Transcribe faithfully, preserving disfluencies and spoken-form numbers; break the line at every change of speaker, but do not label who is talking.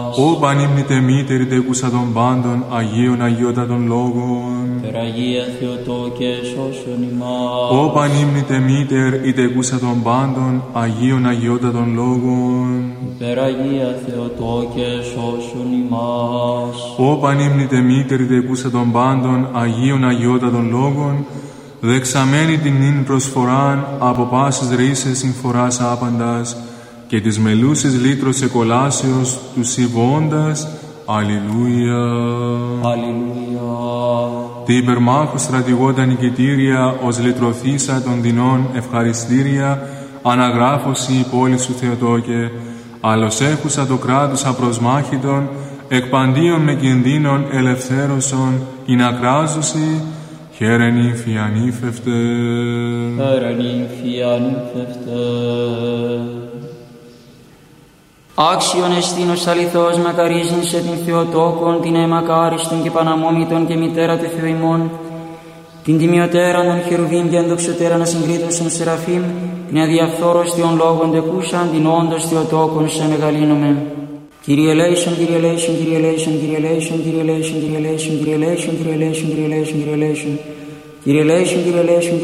Ω πανύμνητε μήτερη τεκούσα των πάντων, Αγίων Αγιότατων Λόγων.
Περαγία Θεοτόκε σώσον ημάς.
Ω πανύμνητε μήτερ η τεκούσα των πάντων, Αγίων Αγιότατων Λόγων.
Περαγία Θεοτόκε σώσον ημάς.
Ω πανύμνητε μήτερη τεκούσα των πάντων, Αγίων Αγιότατων Λόγων, δεξαμένη την νυν προσφοράν από πάσης ρίσες συμφοράς άπαντας και της μελούσης λύτρος εκολάσεως του συμβώντας. Αλληλούια.
Αλληλούια.
Τη υπερμάχου στρατηγόντα νικητήρια ως λυτρωθήσα των δεινών ευχαριστήρια αναγράφωση η πόλη σου Θεοτόκε, άλλος έχουσα το κράτος απροσμάχητον εκπαντίον με κινδύνων ελευθέρωσον η να κράζωση. Χαίρε νύμφη ανήφευτε.
Χαίρε νύμφη ανήφευτε. Άξιον εστίνος αληθώς μακαρίζειν σε την Θεοτόκον, την αιμακάριστον και παναμόμητον και μητέρα του Θεού ημών, την τιμιωτέραν των χερουβίμ και ενδοξωτέραν ασυγκρίτωσον Σεραφείμ, την αδιαφθόρος Θεών λόγων τεκούσαν, την όντως Θεοτόκον σε μεγαλύνομαι. Kyrie eleison, Kyrie eleison, Kyrie eleison, Kyrie eleison, Kyrie eleison, Kyrie eleison, Kyrie eleison, Kyrie eleison, Kyrie eleison, Kyrie eleison, Kyrie eleison, Kyrie eleison, Kyrie eleison.